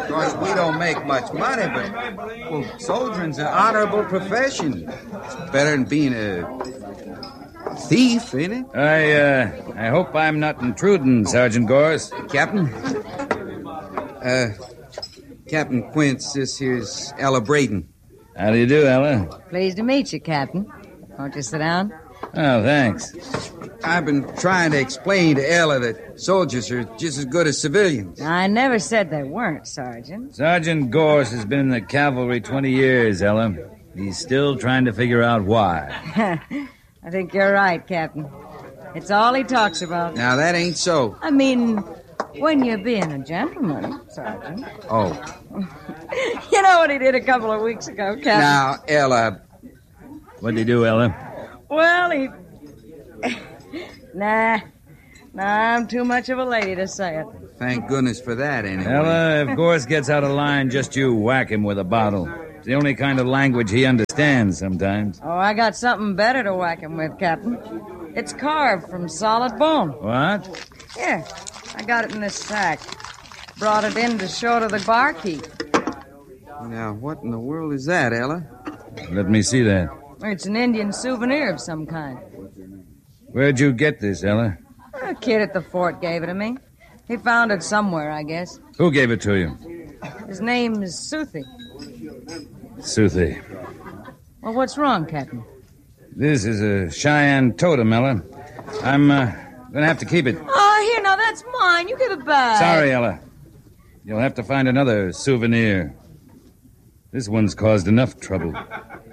course, we don't make much money, but, well, soldiering's an honorable profession. It's better than being a thief, ain't it? I hope I'm not intruding, Sergeant Gorse. Captain? Captain Quince, this here's Ella Braden. How do you do, Ella? Pleased to meet you, Captain. Won't you sit down? Oh, thanks. I've been trying to explain to Ella that soldiers are just as good as civilians. I never said they weren't, Sergeant. Sergeant Gorse has been in the cavalry 20 years, Ella. He's still trying to figure out why. I think you're right, Captain. It's all he talks about. Now, that ain't so. I mean, when you're being a gentleman, Sergeant. Oh. You know what he did a couple of weeks ago, Captain? Now, Ella... What'd he do, Ella? Well, he... Nah, I'm too much of a lady to say it. Thank goodness for that, anyway. Ella, if Gorse gets out of line, just you whack him with a bottle. It's the only kind of language he understands sometimes. Oh, I got something better to whack him with, Captain. It's carved from solid bone. What? Here, I got it in this sack. Brought it in to show to the barkeep. Now, what in the world is that, Ella? Let me see that. It's an Indian souvenir of some kind. Where'd you get this, Ella? A kid at the fort gave it to me. He found it somewhere, I guess. Who gave it to you? His name is Suthi. Suthi. Well, what's wrong, Captain? This is a Cheyenne totem, Ella. I'm gonna have to keep it. Oh, here, now, that's mine. You give it back. Sorry, Ella. You'll have to find another souvenir. This one's caused enough trouble.